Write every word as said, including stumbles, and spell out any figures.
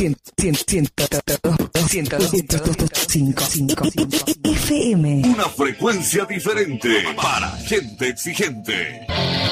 F M. Una frecuencia diferente para gente exigente.